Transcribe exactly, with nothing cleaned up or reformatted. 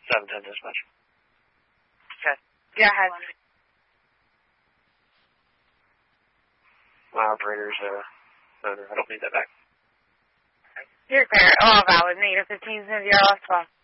seven ten dispatch. Okay. Go ahead. My operator's uh, owner. I don't need that back. You're clear. All valid. Negative fifteen, zero, last call.